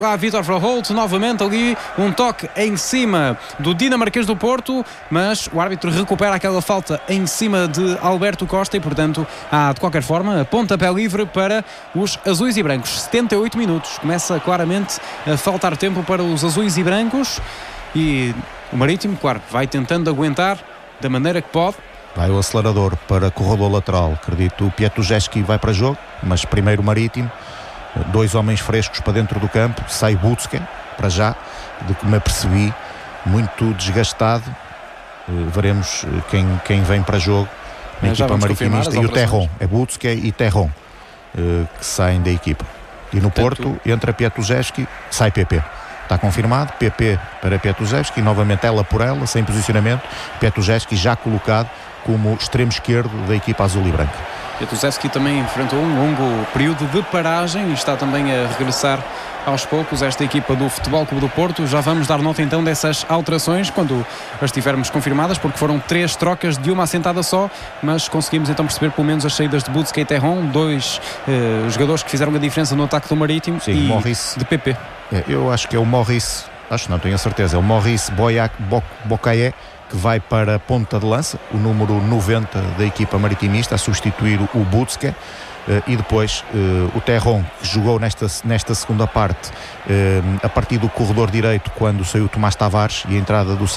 Vítor Verholt, novamente ali um toque em cima do dinamarquês do Porto, mas o árbitro recupera aquela falta em cima de Alberto Costa e, portanto, há de qualquer forma pontapé livre para os azuis e brancos. 78 minutos, começa claramente a faltar tempo para os azuis e brancos e o Marítimo, claro, vai tentando aguentar da maneira que pode. Vai o acelerador para corredor lateral, acredito o Pietruszewski vai para jogo, mas primeiro o Marítimo. Dois homens frescos para dentro do campo. Sai Butzke, para já, de que me apercebi, muito desgastado. Veremos quem vem para jogo na equipa maritimista. E o Terron, é Butzke e Terron que saem da equipa. E no Porto entra Pietruszewski, sai PP. Está confirmado, PP para Pietruszewski, novamente ela por ela, sem posicionamento. Pietruszewski já colocado como extremo esquerdo da equipa azul e branca. Pietruszewski também enfrentou um longo período de paragem e está também a regressar aos poucos esta equipa do Futebol Clube do Porto. Já vamos dar nota então dessas alterações quando as tivermos confirmadas, porque foram 3 trocas de uma assentada só, mas conseguimos então perceber pelo menos as saídas de Butzke e Terron, dois jogadores que fizeram a diferença no ataque do Marítimo. Sim, e Morris, de PP. Eu acho que é o Morris, não tenho a certeza, é o Morris Bocaé, que vai para a ponta de lança, o número 90 da equipa maritimista, a substituir o Butzke, e depois o Terron, que jogou nesta segunda parte a partir do corredor direito quando saiu o Tomás Tavares e a entrada do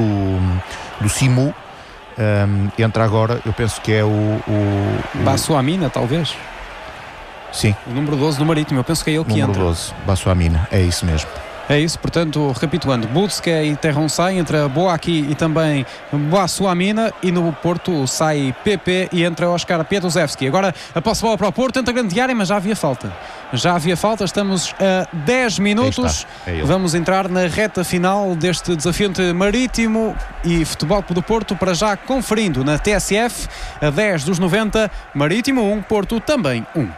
Simu, entra agora, eu penso que é o Bassuamina, talvez. Sim. O número 12 do Marítimo, eu penso que é ele que entra. Número 12, Bassuamina, é isso mesmo. É isso, portanto, recapitulando, Butzke e Terron saem, entra Boaqui e também Bassuamina, e no Porto sai PP e entra Oscar Pietruszewski. Agora a posse de bola para o Porto, tenta grande área, mas já havia falta, estamos a 10 minutos, vamos entrar na reta final deste desafiante Marítimo e Futebol Clube do Porto, para já conferindo na TSF, a 10 dos 90, Marítimo 1, Porto também 1.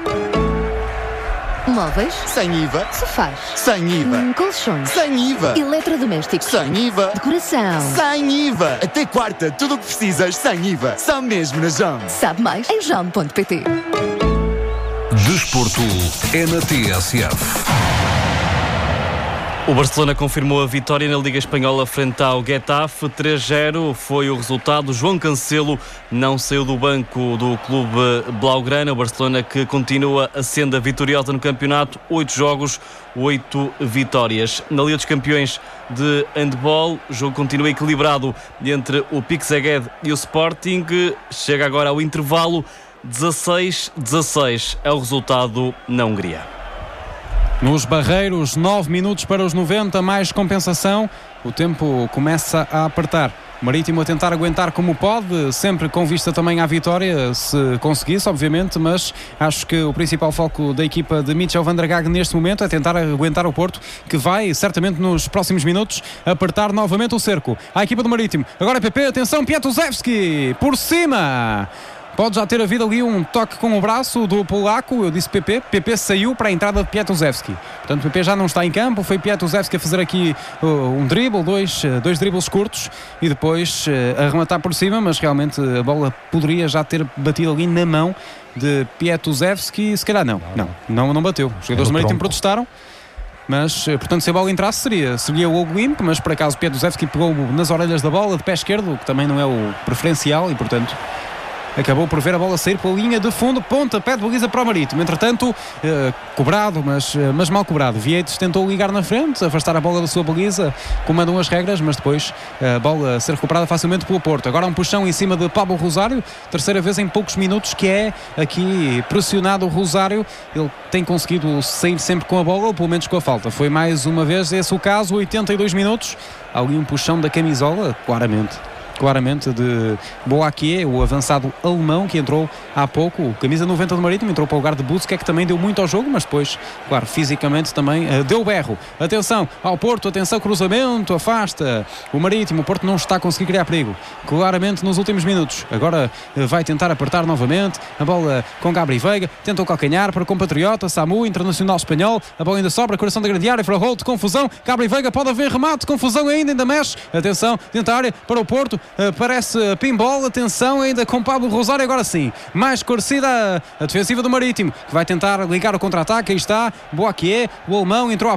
Móveis? Sem IVA. Sofás? Sem IVA. Colchões? Sem IVA. Eletrodomésticos? Sem IVA. Decoração? Sem IVA. Até quarta, tudo o que precisas sem IVA. Só mesmo na JOM. Sabe mais em JOM.pt. Desporto é na TSF. O Barcelona confirmou a vitória na Liga Espanhola frente ao Getafe. 3-0 foi o resultado. João Cancelo não saiu do banco do clube blaugrana. O Barcelona que continua a senda vitoriosa no campeonato. 8 jogos, 8 vitórias. Na Liga dos Campeões de handball, o jogo continua equilibrado entre o Pixeged e o Sporting. Chega agora ao intervalo. 16-16 é o resultado na Hungria. Nos Barreiros, 9 minutos para os 90, mais compensação. O tempo começa a apertar. O Marítimo a tentar aguentar como pode, sempre com vista também à vitória, se conseguisse, obviamente, mas acho que o principal foco da equipa de Mitchell van der Gaag neste momento é tentar aguentar o Porto, que vai, certamente, nos próximos minutos, apertar novamente o cerco. A equipa do Marítimo. Agora PP, atenção, Pietruszewski, por cima! Pode já ter havido ali um toque com o braço do polaco, eu disse PP saiu para a entrada de Pietruszewski. Portanto, PP já não está em campo, foi Pietruszewski a fazer aqui um drible, dois dribles curtos e depois a rematar por cima, mas realmente a bola poderia já ter batido ali na mão de Pietruszewski, se calhar não bateu. Os jogadores do Marítimo protestaram. Mas, portanto, se a bola entrasse seria o gol limpo, mas por acaso Pietruszewski pegou nas orelhas da bola de pé esquerdo, que também não é o preferencial e, portanto, acabou por ver a bola sair pela linha de fundo, pontapé de baliza para o Marítimo. Entretanto, cobrado, mas mal cobrado. Vietes tentou ligar na frente, afastar a bola da sua baliza, como mandam as regras, mas depois a bola a ser recuperada facilmente pelo Porto. Agora um puxão em cima de Pablo Rosário, terceira vez em poucos minutos que é aqui pressionado o Rosário. Ele tem conseguido sair sempre com a bola, ou pelo menos com a falta. Foi mais uma vez esse o caso, 82 minutos. Ali um puxão da camisola, claramente de Boaqui, o avançado alemão que entrou há pouco, o camisa 90 do Marítimo, entrou para o lugar de Butzke, que também deu muito ao jogo, mas depois, claro, fisicamente também deu berro. Atenção ao Porto, atenção, cruzamento, afasta o Marítimo. O Porto não está a conseguir criar perigo, claramente nos últimos minutos. Agora vai tentar apertar novamente, a bola com Gabri Veiga, tenta o calcanhar para o compatriota Samu, internacional espanhol, a bola ainda sobra, coração da grande área, Verholt, confusão, Gabri Veiga pode haver remate, confusão ainda mexe, atenção, dentro da área para o Porto, parece pinball, atenção ainda com Pablo Rosário, agora sim, mais esclarecida a defensiva do Marítimo, que vai tentar ligar o contra-ataque, aí está, Boaqui, o alemão entrou